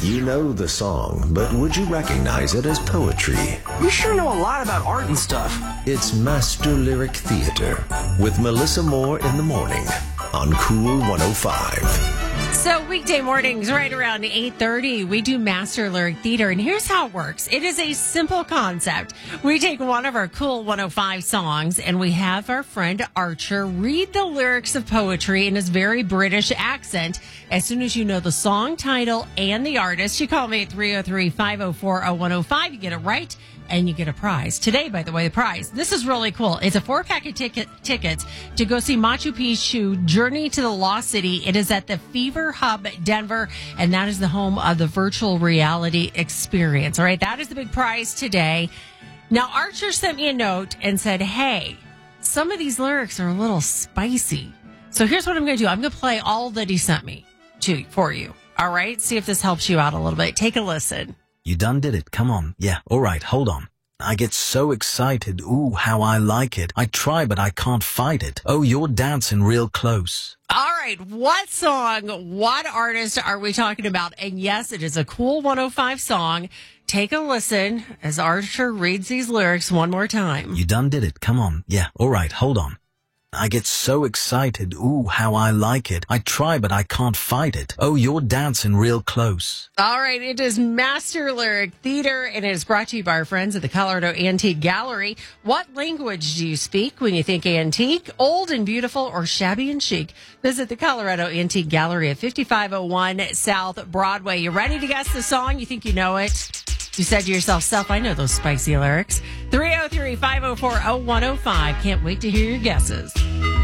You know the song, but would you recognize it as poetry? You sure know a lot about art and stuff. It's Master Lyric Theater with Melissa Moore in the morning on Cool 105. So weekday mornings right around 8:30, we do Master Lyric Theater, and here's how it works. It is a simple concept. We take one of our Cool 105 songs, and we have our friend Archer read the lyrics of poetry in his very British accent. As soon as you know the song title and the artist, you call me at 303-504-0105. You get it right, and you get a prize. Today, by the way, the prize, this is really cool. It's a 4-pack of tickets to go see Machu Picchu, Journey to the Lost City. It is at the Fever Hub, Denver, and that is the home of the virtual reality experience. All right, that is the big prize today. Now, Archer sent me a note and said, hey, some of these lyrics are a little spicy. So here's what I'm going to do. I'm going to play all that he sent me for you. All right, see if this helps you out a little bit. Take a listen. You done did it. Come on. Yeah. All right. Hold on. I get so excited. Ooh, how I like it. I try, but I can't fight it. Oh, you're dancing real close. All right. What song, what artist are we talking about? And yes, it is a Cool 105 song. Take a listen as Archer reads these lyrics one more time. You done did it. Come on. Yeah. All right. Hold on. I get so excited. Ooh, how I like it. I try, but I can't fight it. Oh, you're dancing real close. All right. It is Master Lyric Theater, and it is brought to you by our friends at the Colorado Antique Gallery. What language do you speak when you think antique, old and beautiful, or shabby and chic? Visit the Colorado Antique Gallery at 5501 South Broadway. You ready to guess the song? You think you know it? You said to yourself, Self, I know those spicy lyrics. 303-504-0105. Can't wait to hear your guesses.